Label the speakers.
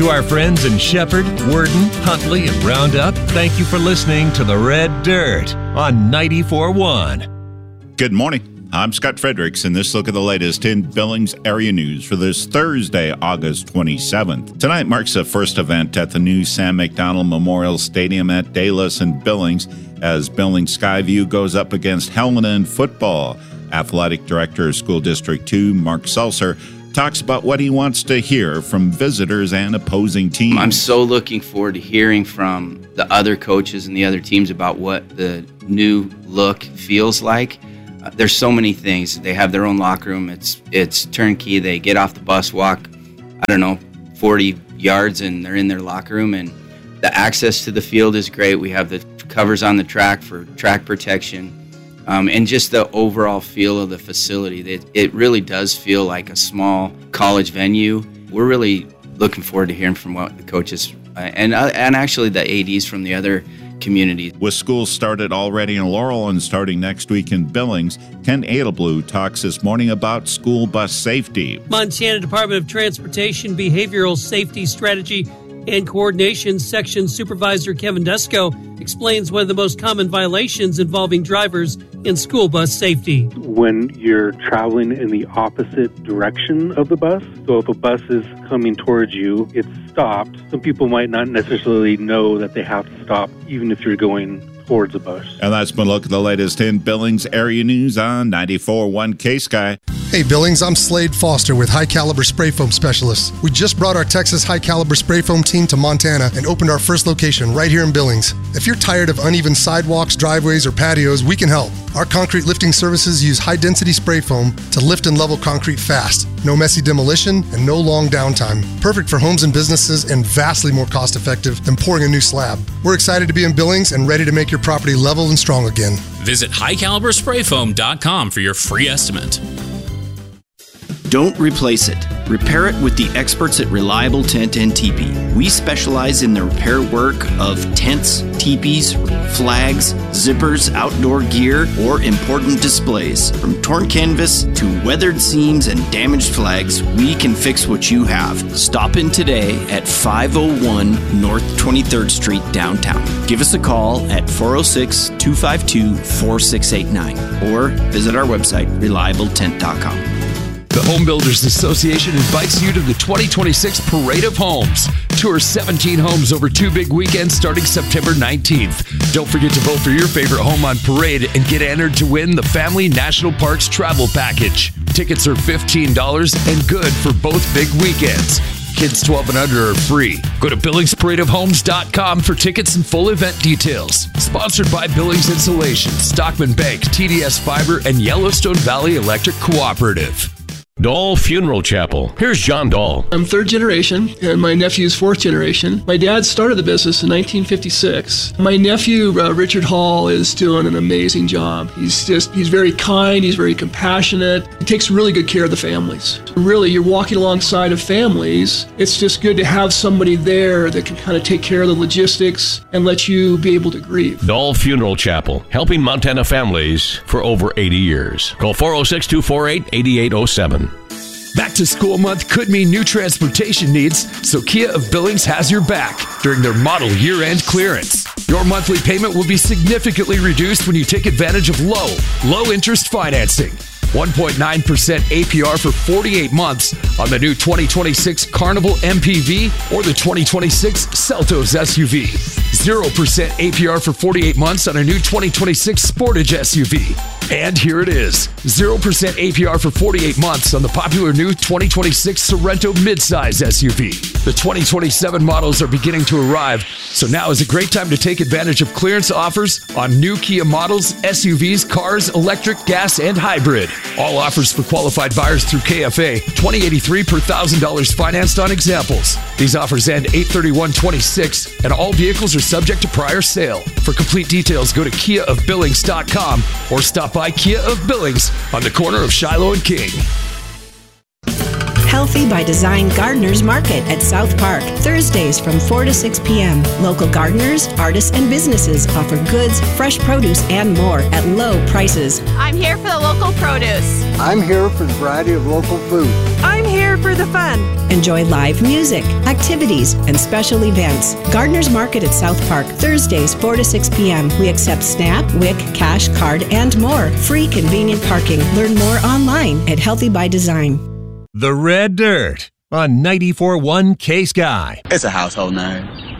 Speaker 1: To our friends in Shepherd, Worden, Huntley, and Roundup, thank you for listening to The Red Dirt on 94.1.
Speaker 2: Good morning. I'm Scott Fredericks, and this look at the latest in Billings area news for this Thursday, August 27th. Tonight marks the first event at the new Sam McDonald Memorial Stadium at Dallas in Billings as Billings Skyview goes up against Helena in football. Athletic Director of School District 2, Mark Seltzer, talks about what he wants to hear from visitors and opposing teams.
Speaker 3: I'm so looking forward to hearing from the other coaches and the other teams about what the new look feels like. There's so many things. They have their own locker room. It's turnkey. They get off the bus, walk, 40 yards, and they're in their locker room. And the access to the field is great. We have the covers on the track for track protection. And just the overall feel of the facility. It really does feel like a small college venue. We're really looking forward to hearing from what the coaches and actually the ADs from the other communities.
Speaker 2: With schools started already in Laurel and starting next week in Billings, Ken Adelblue talks this morning about school bus safety.
Speaker 4: Montana Department of Transportation Behavioral Safety Strategy and Coordination Section Supervisor Kevin Dusko explains one of the most common violations involving drivers in school bus safety.
Speaker 5: When you're traveling in the opposite direction of the bus, so if a bus is coming towards you, it's stopped. Some people might not necessarily know that they have to stop, even if you're going towards a bus.
Speaker 2: And that's been a look at the latest in Billings area news on 94.1 K-Sky.
Speaker 6: Hey Billings, I'm Slade Foster with High Caliber Spray Foam Specialists. We just brought our Texas High Caliber Spray Foam team to Montana and opened our first location right here in Billings. If you're tired of uneven sidewalks, driveways, or patios, we can help. Our concrete lifting services use high-density spray foam to lift and level concrete fast. No messy demolition and no long downtime. Perfect for homes and businesses and vastly more cost-effective than pouring a new slab. We're excited to be in Billings and ready to make your property level and strong again.
Speaker 7: Visit highcalibersprayfoam.com for your free estimate.
Speaker 8: Don't replace it. Repair it with the experts at Reliable Tent and Teepee. We specialize in the repair work of tents, teepees, flags, zippers, outdoor gear, or important displays. From torn canvas to weathered seams and damaged flags, we can fix what you have. Stop in today at 501 North 23rd Street downtown. Give us a call at 406-252-4689 or visit our website, reliabletent.com.
Speaker 9: The Home Builders Association invites you to the 2026 Parade of Homes. Tour 17 homes over 2 big weekends starting September 19th. Don't forget to vote for your favorite home on Parade and get entered to win the Family National Parks Travel Package. Tickets are $15 and good for both big weekends. Kids 12 and under are free. Go to BillingsParadeOfHomes.com for tickets and full event details. Sponsored by Billings Insulation, Stockman Bank, TDS Fiber, and Yellowstone Valley Electric Cooperative.
Speaker 10: Dahl Funeral Chapel. Here's John Dahl.
Speaker 11: I'm third generation, and my nephew's fourth generation. My dad started the business in 1956. My nephew, Richard Hall, is doing an amazing job. He's very kind, he's very compassionate. He takes really good care of the families. Really, you're walking alongside of families. It's just good to have somebody there that can kind of take care of the logistics and let you be able to grieve.
Speaker 10: Dahl Funeral Chapel, helping Montana families for over 80 years. Call 406-248-8807.
Speaker 9: Back to school month could mean new transportation needs, so Kia of Billings has your back during their model year-end clearance. Your monthly payment will be significantly reduced when you take advantage of low-interest financing. 1.9% APR for 48 months on the new 2026 Carnival MPV or the 2026 Seltos SUV. 0% APR for 48 months on a new 2026 Sportage SUV. And here it is, 0% APR for 48 months on the popular new 2026 Sorento midsize SUV. The 2027 models are beginning to arrive, so now is a great time to take advantage of clearance offers on new Kia models, SUVs, cars, electric, gas, and hybrid. All offers for qualified buyers through KFA, $20.83 per $1,000 financed on examples. These offers end 8/31/26, and all vehicles are subject to prior sale. For complete details, go to KiaofBillings.com or stop by Kia of Billings on the corner of Shiloh and King.
Speaker 12: Healthy by Design Gardeners Market at South Park, Thursdays from 4 to 6 p.m. Local gardeners, artists, and businesses offer goods, fresh produce, and more at low prices.
Speaker 13: I'm here for the local produce.
Speaker 14: I'm here for the variety of local food.
Speaker 13: I'm here for the fun.
Speaker 12: Enjoy live music, activities, and special events. Gardeners Market at South Park, Thursdays 4 to 6 p.m. We accept SNAP, WIC, cash, card, and more. Free convenient parking. Learn more online at Healthy by Design.
Speaker 1: The Red Dirt on 94.1 K-Sky.
Speaker 15: It's a household name.